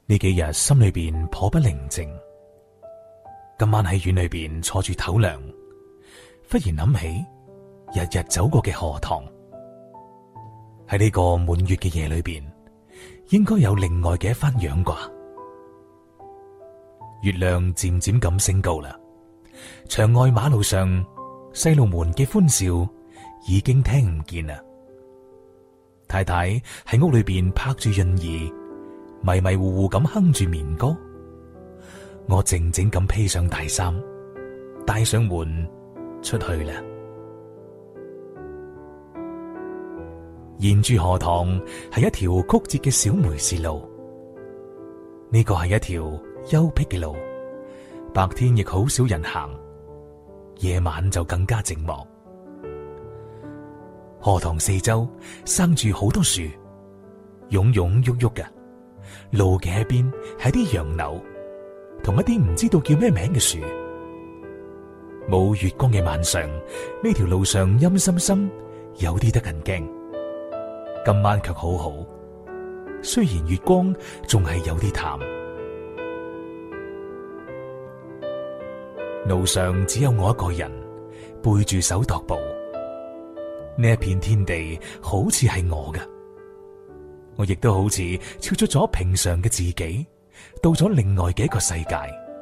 呢幾日心裏邊頗不寧靜。今晚喺院裏邊坐住唞涼，忽然諗起日日走過嘅荷塘。喺呢個滿月嘅夜裏邊，應該有另外嘅一番樣啩。月亮漸漸咁升高啦，牆外馬路上細路們嘅歡笑已經聽唔見啦。太太喺屋裏邊拍住潤兒，迷迷糊糊咁哼住眠歌。我靜靜咁披上大衫，帶上門出去啦。沿住荷塘係一條曲折嘅小梅市路，呢個係一條幽僻嘅路，白天亦好少人行，夜晚就更加靜默。荷塘四周生住好多樹，蓊蓊鬱鬱嘅，路嘅一邊係啲楊柳，同一啲唔知道叫咩名嘅樹。冇月光嘅晚上，呢條路上陰森森，有啲得人驚。今晚卻好好，雖然月光仲係有啲淡。路上只有我一個人，背住手踱步。呢一片天地好似係我嘅，我亦都好似超出咗平常嘅自己，到咗另外嘅一個世界。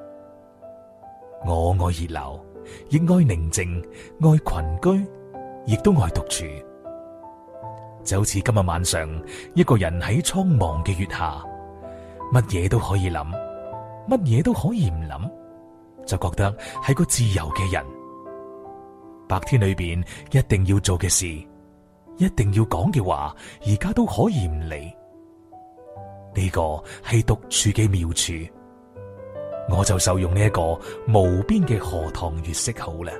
我愛熱鬧，亦愛寧靜，愛群居，亦都愛獨處。就好似今日晚上，一個人喺蒼茫嘅月下，乜嘢都可以諗，乜嘢都可以唔諗，就覺得係個自由嘅人。白天裏邊一定要做嘅事，一定要講嘅話，而家都可以唔理。呢個係獨處嘅妙處，我就受用呢一個無邊嘅荷塘月色好啦。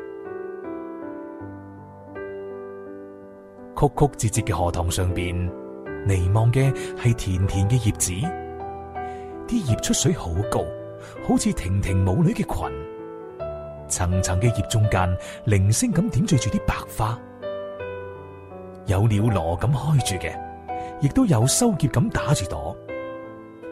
曲曲折折嘅荷塘上邊，彌望嘅係甜甜嘅葉子，啲葉出水好高，好似亭亭母女嘅裙。層層嘅葉中間，零星咁點綴住啲白花，有鳥羅咁開住嘅，亦都有收結咁打住朵。